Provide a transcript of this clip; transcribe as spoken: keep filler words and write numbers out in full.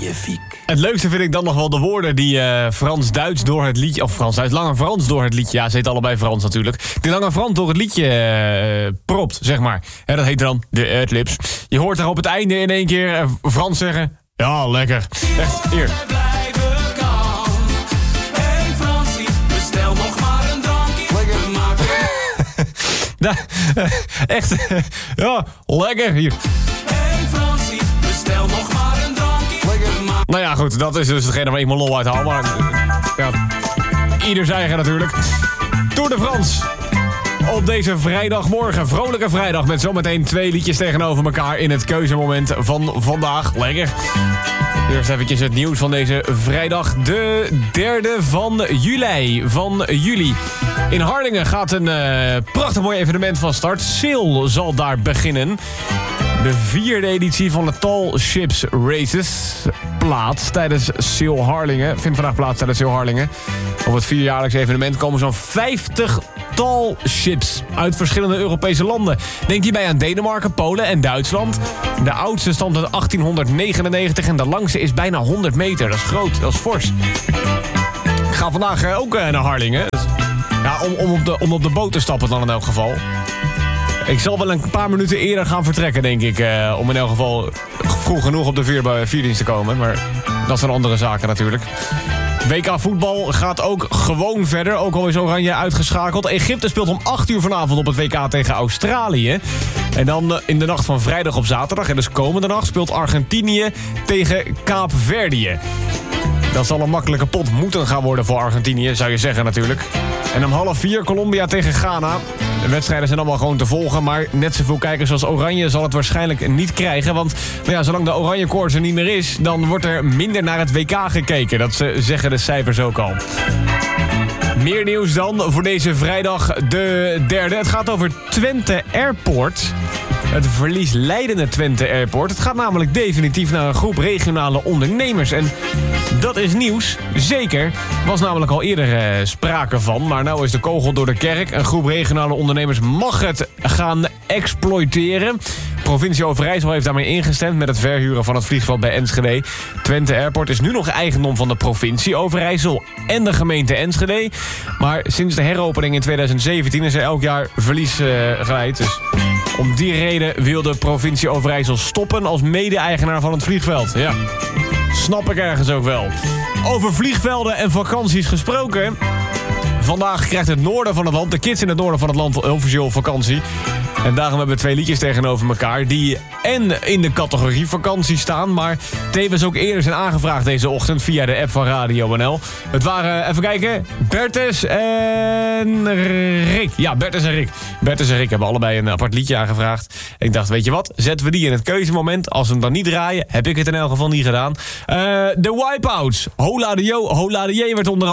Magnifiek. Het leukste vind ik dan nog wel de woorden die uh, Frans-Duits door het liedje... of Frans-Duits, Lange Frans door het liedje... ja, ze heet allebei Frans natuurlijk. Die Lange Frans door het liedje uh, propt, zeg maar. Ja, dat heet dan de adlibs. Je hoort daar op het einde in één keer uh, Frans zeggen... ja, lekker. Echt, hier. Nou, echt, ja, lekker hier. Hey Fransie, bestel nog maar een drankje. Nou ja, goed, dat is dus hetgene waar ik mijn lol uit haal. Maar ja, ieder zijn eigen natuurlijk. Tour de France. Op deze vrijdagmorgen, vrolijke vrijdag... met zometeen twee liedjes tegenover elkaar... in het keuzemoment van vandaag. Lekker. Eerst eventjes het nieuws van deze vrijdag. De derde van juli. Van juli. In Harlingen gaat een uh, prachtig mooi evenement van start. Sail zal daar beginnen. De vierde editie van de Tall Ships Races plaats tijdens Sail Harlingen. Vindt vandaag plaats tijdens Sail Harlingen. Op het vierjaarlijks evenement komen zo'n vijftig tall ships uit verschillende Europese landen. Denk hierbij aan Denemarken, Polen en Duitsland. De oudste stamt uit achttienhonderdnegenennegentig en de langste is bijna honderd meter. Dat is groot, dat is fors. Ik ga vandaag ook naar Harlingen. Ja, om, om, op de, om op de boot te stappen dan in elk geval. Ik zal wel een paar minuten eerder gaan vertrekken, denk ik. Uh, om in elk geval vroeg genoeg op de vier, vierdienst te komen. Maar dat zijn andere zaken natuurlijk. W K voetbal gaat ook gewoon verder. Ook al is Oranje uitgeschakeld. Egypte speelt om acht uur vanavond op het W K tegen Australië. En dan in de nacht van vrijdag op zaterdag, en dus komende nacht, speelt Argentinië tegen Kaapverdië. Dat zal een makkelijke pot moeten gaan worden voor Argentinië, zou je zeggen natuurlijk. En om half vier Colombia tegen Ghana. De wedstrijden zijn allemaal gewoon te volgen, maar net zoveel kijkers als Oranje zal het waarschijnlijk niet krijgen. Want nou ja, zolang de Oranje koorts er niet meer is, dan wordt er minder naar het W K gekeken. Dat zeggen de cijfers ook al. Meer nieuws dan voor deze vrijdag de derde. Het gaat over Twente Airport. Het verliesleidende Twente Airport. Het gaat namelijk definitief naar een groep regionale ondernemers. En dat is nieuws, zeker. Er was namelijk al eerder uh, sprake van. Maar nou is de kogel door de kerk. Een groep regionale ondernemers mag het gaan exploiteren. Provincie Overijssel heeft daarmee ingestemd met het verhuren van het vliegveld bij Enschede. Twente Airport is nu nog eigendom van de provincie Overijssel en de gemeente Enschede. Maar sinds de heropening in tweeduizend zeventien is er elk jaar verlies uh, geleid. Dus om die reden wil de provincie Overijssel stoppen als mede-eigenaar van het vliegveld. Ja, snap ik ergens ook wel. Over vliegvelden en vakanties gesproken. Vandaag krijgt het noorden van het land, de kids in het noorden van het land, officieel vakantie. En daarom hebben we twee liedjes tegenover elkaar die en in de categorie vakantie staan, maar tevens ook eerder zijn aangevraagd deze ochtend via de app van Radio N L. Het waren, even kijken, Bertus en Rick. Ja, Bertus en Rick. Bertus en Rick hebben allebei een apart liedje aangevraagd. En ik dacht, weet je wat, zetten we die in het keuzemoment. Als we hem dan niet draaien, heb ik het in elk geval niet gedaan. Uh, de Wipeouts. Hola de Jo, Hola de J werd onder